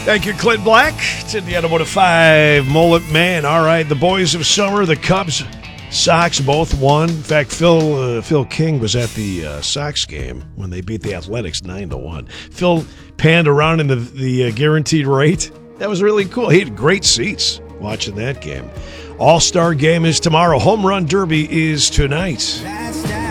Thank you, Clint Black. It's Indiana 105 Mullet Man. All right, the boys of summer, the Cubs, Sox both won. In fact, Phil King was at the Sox game when they beat the Athletics 9-1. Phil panned around in the guaranteed rate. That was really cool. He had great seats watching that game. All-Star game is tomorrow. Home Run Derby is tonight.